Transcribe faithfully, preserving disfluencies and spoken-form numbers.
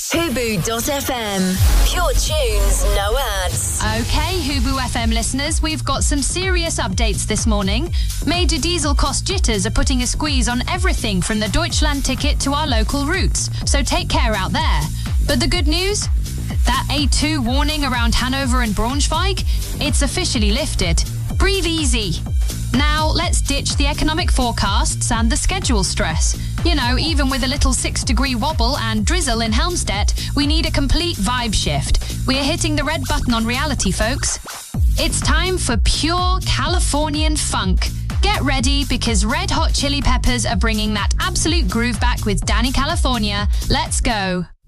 Hubu dot f m. Pure tunes, no ads. Okay, Hubu F M listeners, we've got some serious updates this morning. Major diesel cost jitters are putting a squeeze on everything from the Deutschland ticket to our local routes, so take care out there. But the good news? That A two warning around Hanover and Braunschweig? It's officially lifted. Breathe easy. Now, let's ditch the economic forecasts and the schedule stress. You know, even with a little six-degree wobble and drizzle in Helmstedt, we need a complete vibe shift. We're hitting the red button on reality, folks. It's time for pure Californian funk. Get ready, because Red Hot Chili Peppers are bringing that absolute groove back with Danny California. Let's go.